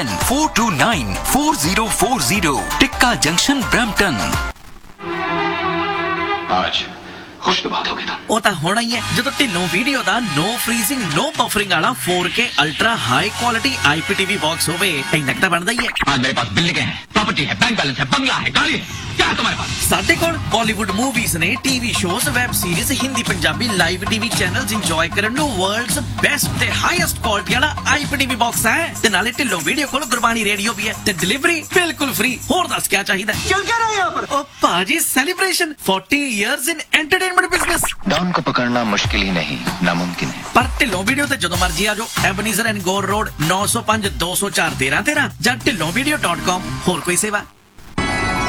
4294040 tikka junction Brampton. आज खुश तो बात होगी ना। ਉਹ ਤਾਂ ਹੋਣਾ ਹੀ ਹੈ ਜਦੋਂ ਢਿੱਲੋਂ ਵੀਡੀਓ ਦਾ ਨੋ ਫਰੀਜ਼ਿੰਗ ਨੋ ਬਫਰਿੰਗ ਵਾਲਾ 4K ultra high quality IPTV box ਹੋਵੇ ਇੰਨਾ ਤਾਂ ਬਣਦਾ ਹੀ ਹੈ। आज मेरे पास बिल्डिंग है, प्रॉपर्टी है, बैंक बैलेंस है, बंगला है, गाड़ी है, क्या है तुम्हारे पास? ਸਾਡੇ ਕੋਲ ਬਾਲੀਵੁੱਡ ਮੂਵੀਜ਼ ਨੇ, TV shows, web series, Hindi Punjabi live TV channels enjoy ਕਰਨ ਨੂੰ ਵਰਲਡਸ ਬੈਸਟ ਤੇ ਹਾਈਐਸਟ ਕੁਆਲਿਟੀ ਵਾਲਾ IPTV ਬਾਕਸ ਹੈ ਤੇ ਨਾਲੇ ਢਿੱਲੋਂ ਵੀਡੀਓ ਕੋਲ ਗੁਰਬਾਣੀ ਰੇਡੀਓ ਵੀ ਹੈ ਤੇ ਡਿਲੀਵਰੀ ਬਿਲਕੁਲ ਫ੍ਰੀ। ਹੋਰ ਦੱਸ ਕੀ ਚਾਹੀਦਾ? चल क्या रहा है यहाँ पर? ਉਹ ਭਾਜੀ ਸੈਲੀਬ੍ਰੇਸ਼ਨ 40 ਇਅਰਸ ਇਨ ਐਂਟਰਟੇਨਮੈਂਟ ਬਿਜ਼ਨਸ। डॉन को पकड़ना मुश्किल ही नहीं नामुमकिन है। ਪਰ ਢਿੱਲੋਂ ਵੀਡੀਓ ਤੇ ਜਦੋਂ ਮਰਜ਼ੀ ਆ ਜਾਓ। ਐਬਨੀਜ਼ਰ ਐਂਡ ਗੋਰ ਰੋਡ 905 204 1313 ਜਾਂ ਢਿੱਲੋਂ video.com। ਹੋਰ ਕੋਈ ਸੇਵਾ